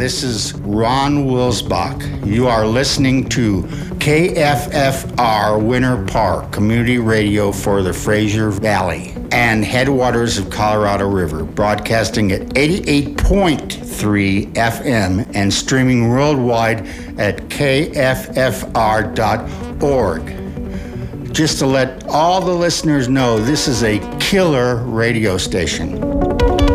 This is Ron Wilsbach. You are listening to KFFR Winter Park Community Radio for the Fraser Valley and headwaters of Colorado River, broadcasting at 88.3 FM and streaming worldwide at kffr.org. Just to let all the listeners know, this is a killer radio station.